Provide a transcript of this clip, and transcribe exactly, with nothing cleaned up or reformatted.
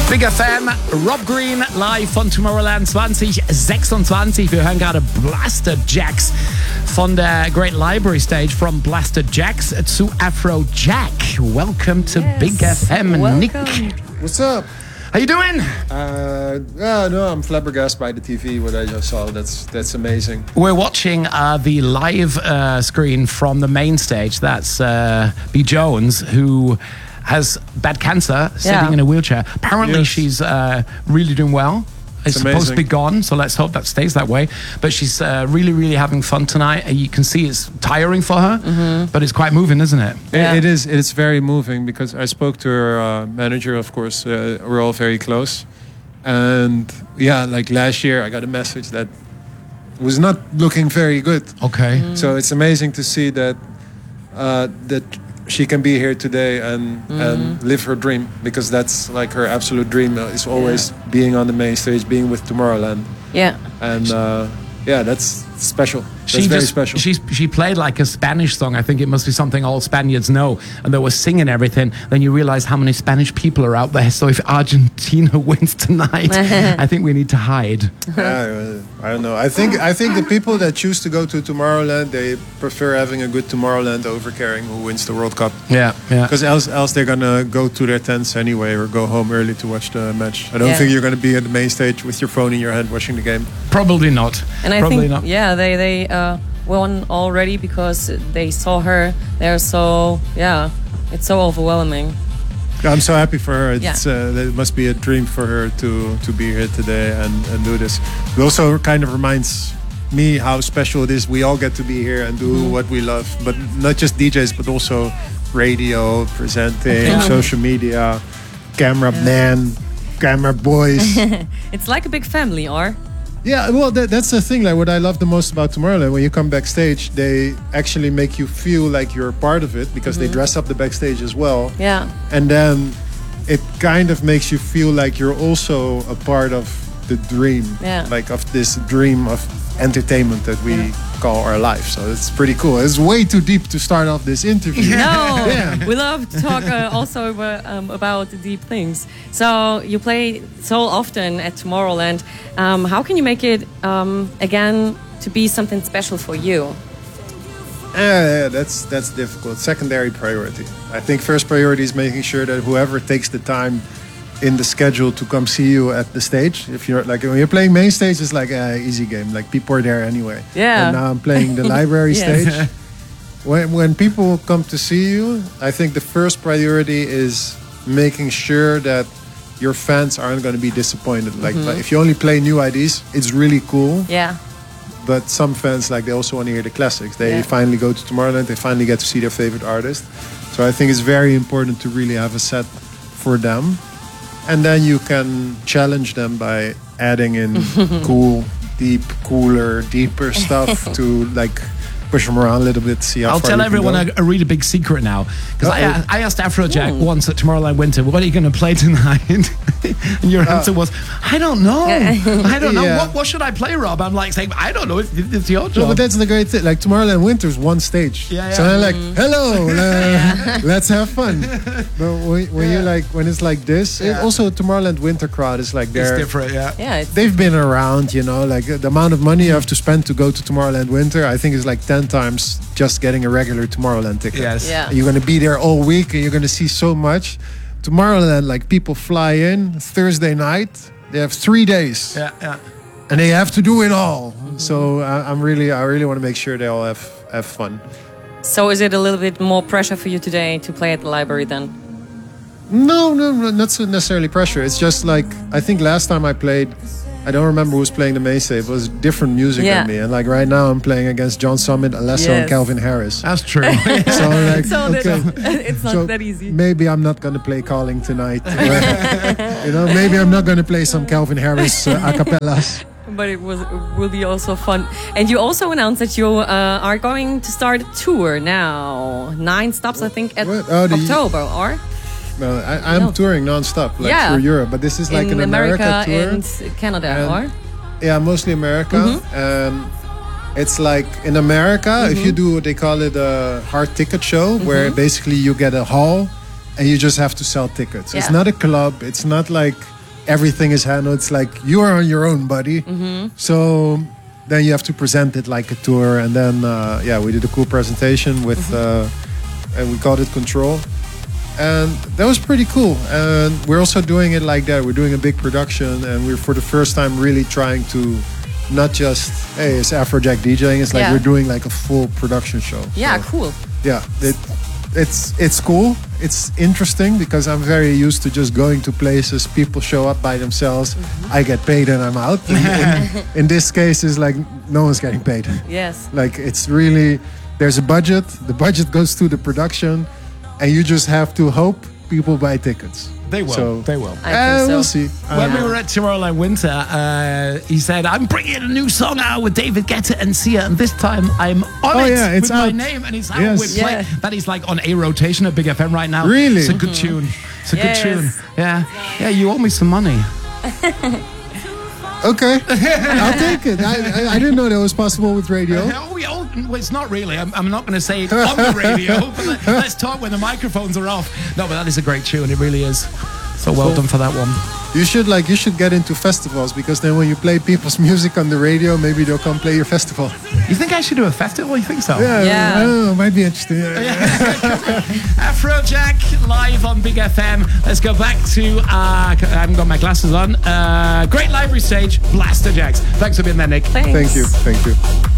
Big F M, Rob Green live von Tomorrowland zwanzig sechsundzwanzig. Wir hören gerade Blaster Jacks von der Great Library Stage, from Blaster Jacks zu Afrojack. Welcome to yes. Big F M, Welcome. Nick. What's up? How you doing? Uh, yeah, no, I'm flabbergasted by the T V, what I just saw. That's that's amazing. We're watching uh, the live uh, screen from the main stage. That's uh, B. Jones, who has bad cancer, sitting Yeah. in a wheelchair. Apparently, Yes. she's uh, really doing well. It's, It's supposed to be amazing. gone, so let's hope that stays that way. But she's uh, really, really having fun tonight. Uh, You can see it's tiring for her, but it's quite moving, isn't it? Yeah. It, it is. It's very moving because I spoke to her uh, manager. Of course, uh, we're all very close, and yeah, like last year, I got a message that was not looking very good. Okay. So it's amazing to see that uh, that she can be here today and and live her dream, because that's like her absolute dream uh, is always being on the main stage, being with Tomorrowland, Yeah. and uh, yeah, that's special. That's She very just special. she she played like a Spanish song. I think it must be something all Spaniards know, and they were singing everything. Then you realize how many Spanish people are out there. So if Argentina wins tonight, I think we need to hide. Yeah, uh, I don't know. I think I think the people that choose to go to Tomorrowland, they prefer having a good Tomorrowland over caring who wins the World Cup. Yeah, yeah. Because else, else they're gonna go to their tents anyway, or go home early to watch the match. I don't Yeah. think you're gonna be at the main stage with your phone in your hand watching the game. Probably not. And I Probably think, not. yeah, they they uh, won already because they saw her. They're so, yeah, it's so overwhelming. I'm so happy for her. Yeah. It's uh, it must be a dream for her to to be here today and, and do this. It also kind of reminds me how special it is. We all get to be here and do Mm-hmm. what we love, but not just D Js, but also radio, presenting, Yeah. social media, camera man, camera boys. It's like a big family, or? Yeah, well, that, that's the thing. Like, what I love the most about Tomorrowland, when you come backstage, they actually make you feel like you're a part of it, because they dress up the backstage as well. Yeah. And then it kind of makes you feel like you're also a part of the dream, Yeah. like of this dream of entertainment that we call our life. So it's pretty cool. It's way too deep to start off this interview. No, Yeah. we love to talk uh, also about, um, about the deep things. So you play so often at Tomorrowland. Um, how can you make it um, again to be something special for you? Yeah, yeah, that's that's difficult. Secondary priority. I think first priority is making sure that whoever takes the time in the schedule to come see you at the stage. If you're like when you're playing main stage, it's like an easy game. Like people are there anyway. Yeah. And now I'm playing the library Yes. stage. When when people come to see you, I think the first priority is making sure that your fans aren't going to be disappointed. Like, like if you only play new I Ds, it's really cool. Yeah. But some fans, like, they also want to hear the classics. They Yeah. finally go to Tomorrowland. They finally get to see their favorite artist. So I think it's very important to really have a set for them. And then you can challenge them by adding in cool, deep, cooler, deeper stuff to, like, push them around a little bit, see how I'll far tell you can everyone go. a, a really big secret now, because I, Uh-oh. I asked Afrojack once at Tomorrowland Winter, what are you going to play tonight? And your answer was, I don't know. I don't know. Yeah. What, what should I play, Rob? I'm like saying, I don't know. It's, it's your No, job. but that's the great thing. Like, Tomorrowland Winter's one stage. Yeah, yeah. So they're like, hello, uh, let's have fun. But when, when you like, when it's like this, it, Yeah. also Tomorrowland Winter crowd is like, It's they're, different, yeah. Yeah. It's, they've been around, you know, like the amount of money you have to spend to go to Tomorrowland Winter, I think is like ten times just getting a regular Tomorrowland ticket. Yes. Yeah. You're going to be there all week and you're going to see so much. Tomorrowland, like people fly in Thursday night, they have three days Yeah, yeah. and they have to do it all. So I, I'm really, I really want to make sure they all have, have fun. so is it a little bit more pressure for you today to play at the library then? No, no, no, not so necessarily pressure. It's just like, I think last time I played, I don't remember who was playing the main stage. It was different music Yeah. than me. And like right now I'm playing against John Summit, Alesso and Yes. Calvin Harris. That's true. So like, So okay. that, it's not So that easy. maybe I'm not going to play Calling tonight. you know, maybe I'm not going to play some Calvin Harris uh, a cappellas. But it was it will be also fun. And you also announced that you uh, are going to start a tour now. Nine stops, I think, at What? Oh, the- October, or? No, I, I'm No. touring non-stop, like Yeah. through Europe. But this is like in an America, America tour. and Canada, And- or? Yeah, mostly America. Mm-hmm. And it's like in America, if you do what they call it a hard ticket show, Mm-hmm. where basically you get a hall and you just have to sell tickets. It's Yeah. not a club. It's not like everything is handled. It's like you are on your own, buddy. So then you have to present it like a tour, and then uh, yeah, we did a cool presentation with, uh, and we called it Control, and that was pretty cool. And we're also doing it like that. We're doing a big production, and we're for the first time really trying to not just hey, it's Afrojack DJing. It's like Yeah. we're doing like a full production show. Yeah, So, cool. yeah, it, it's it's cool. It's interesting because I'm very used to just going to places. People show up by themselves. I get paid and I'm out. In, in, in this case, it's like no one's getting paid. Yes. Like it's really there's a budget. The budget goes to the production, and you just have to hope people buy tickets. They will. So, They will. I uh, think so. we'll see. When Uh, we were at Tomorrowland Winter, uh, he said, I'm bringing a new song out with David Guetta and Sia, and this time I'm on Oh, it yeah, it's with my out. name, and it's out. Yes. We're playing- Yeah. That is like on a rotation at Big F M right now. Really? It's a good tune. It's a Yes. good tune. Yeah. Yeah, you owe me some money. okay, I'll take it. I, I, I didn't know that was possible with radio. Oh, yeah, oh, well, it's not really. I'm, I'm not going to say it on the radio, but let, let's talk when the microphones are off. No, but that is a great tune. It really is. So well done for that one. You should like you should get into festivals because then when you play people's music on the radio, maybe they'll come play your festival. You think I should do a festival? You think so? Yeah, Yeah. I don't know, might be interesting. Afrojack live on Big F M. Let's go back to, uh, I haven't got my glasses on. Uh, Great Library Stage, Blaster Jacks. Thanks for being there, Nick. Thanks. Thank you, thank you.